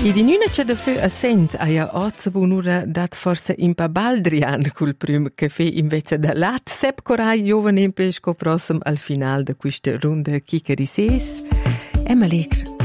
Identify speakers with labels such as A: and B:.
A: I di nuna c'è da fe assent aia ozza bunura dat forse in pa baldrian col prim caffè invece da lat sep corai giovane pesco prossimo al final da questa runda chiacchierises. Emma Lecre.